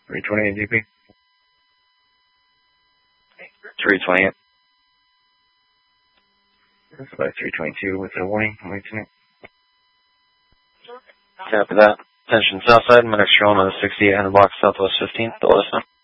328 DP. 328. That's about 322 with a warning. Wait a minute. Copy that. Attention Southside, Minix Drone on the 6800 block Southwest 15th, the last one.